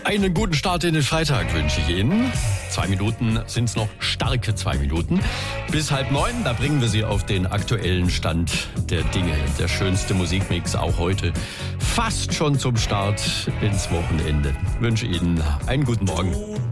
Einen guten Start in den Freitag wünsche ich Ihnen. 2 Minuten sind es noch, starke 2 Minuten. Bis 8:30, da bringen wir Sie auf den aktuellen Stand der Dinge. Der schönste Musikmix auch heute. Fast schon zum Start ins Wochenende. Ich wünsche Ihnen einen guten Morgen.